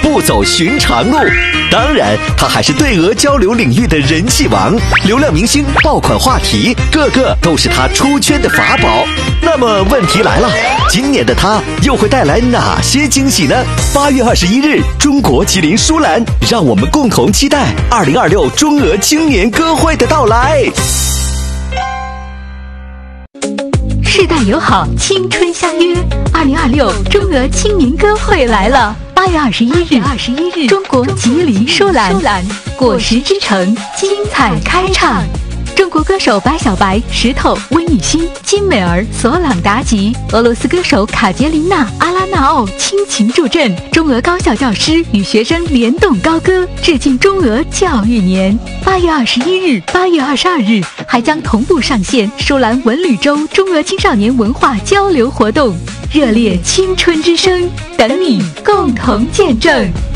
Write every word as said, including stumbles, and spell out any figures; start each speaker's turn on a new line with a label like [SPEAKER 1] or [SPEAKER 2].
[SPEAKER 1] 不走寻常路。当然，他还是对俄交流领域的人气王，流量明星、爆款话题，个个都是他出圈的法宝。那么问题来了，今年的他又会带来哪些惊喜呢？八月二十一日，中国吉林舒兰，让我们共同期待二零二六中俄青年歌会的到来。
[SPEAKER 2] 世代友好，青春相约，二零二六中俄青年歌会来了。八月二十一日，二十一日，中国吉林舒兰，果实之城，精彩开唱。中国歌手白小白、石头、温雨欣、金美儿、索朗达吉，俄罗斯歌手卡捷琳娜、阿拉纳奥倾情助阵，中俄高校教师与学生联动高歌，致敬中俄教育年。八月二十一日、八月二十二日还将同步上线舒兰文旅周中俄青少年文化交流活动，热烈青春之声，等你共同见证。